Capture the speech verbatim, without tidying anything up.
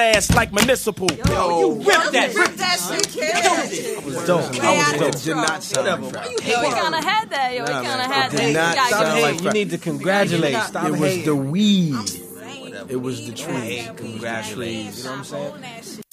ass like municipal. Yo, you ripped that. Rip that shit, kid. That was dope. That was dope. Did not sound like rap. Yo, we kind of had that. Yo, we Nah, kind of man, had it that. did not You gotta sound give it- like Hey, you rap. need to congratulate. Stop It was hating. the weed. It was the tree. Congratulations. You know what I'm saying?